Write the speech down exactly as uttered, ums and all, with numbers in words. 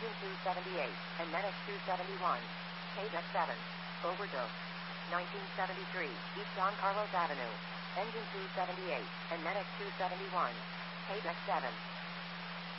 Engine two seventy-eight, and NetX two seventy-one. Page X seven. Overdose. nineteen seventy-three, East Don Carlos Avenue. Engine two seventy-eight, and NetX two seventy-one. Page X seven.